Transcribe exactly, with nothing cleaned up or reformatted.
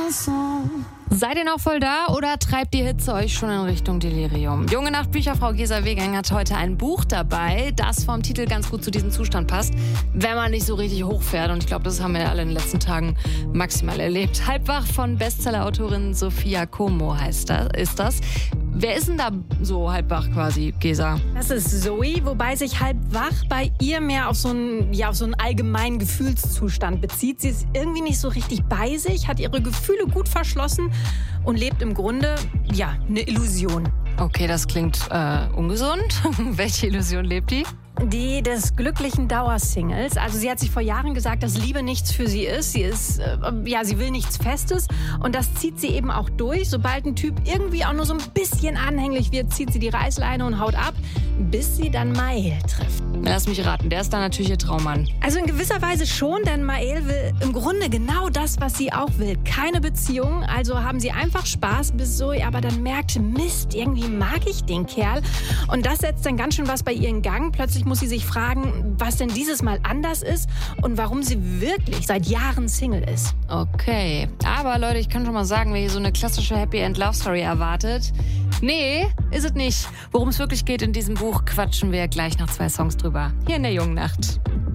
Seid ihr noch voll da oder treibt die Hitze euch schon in Richtung Delirium? Junge Nacht Bücherfrau Gesa Wegang hat heute ein Buch dabei, das vom Titel ganz gut zu diesem Zustand passt, wenn man nicht so richtig hochfährt. Und ich glaube, das haben wir alle in den letzten Tagen maximal erlebt. Halbwach von Bestsellerautorin Sophia Como heißt das, ist das. Wer ist denn da so halbwach quasi, Gesa? Das ist Zoe, wobei sich halbwach bei ihr mehr auf so einen, ja, auf so einen allgemeinen Gefühlszustand bezieht. Sie ist irgendwie nicht so richtig bei sich, hat ihre Gefühle gut verschlossen und lebt im Grunde, ja, eine Illusion. Okay, das klingt äh, ungesund. Welche Illusion lebt die? Die des glücklichen Dauersingles. Also sie hat sich vor Jahren gesagt, dass Liebe nichts für sie ist. Sie ist, äh, ja, sie will nichts Festes. Und das zieht sie eben auch durch. Sobald ein Typ irgendwie auch nur so ein bisschen anhänglich wird, zieht sie die Reißleine und haut ab, bis sie dann Mael trifft. Lass mich raten, der ist dann natürlich ihr Traummann. Also in gewisser Weise schon, denn Mael will im Grunde genau das, was sie auch will. Keine Beziehung, also haben sie einfach Spaß, bis Zoe aber dann merkt, Mist, irgendwie mag ich den Kerl. Und das setzt dann ganz schön was bei ihr in Gang. Plötzlich muss sie sich fragen, was denn dieses Mal anders ist und warum sie wirklich seit Jahren Single ist. Okay, aber Leute, ich kann schon mal sagen, wer hier so eine klassische Happy-End-Love-Story erwartet, nee, ist es nicht. Worum es wirklich geht in diesem Buch, quatschen wir gleich nach zwei Songs drüber. Hier in der Jungen Nacht.